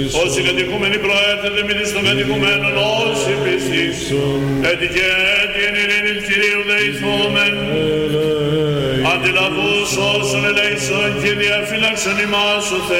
Όσοι κατοικούμενοι προέρχεται μη της των κατοικουμένων όσοι πιστείς, ετικέτη εν ειρήνη Κυρίου δεηθόμεν, αντιλαβούς όσων ελέησον και διαφύλαξον ημάς ο Θεός.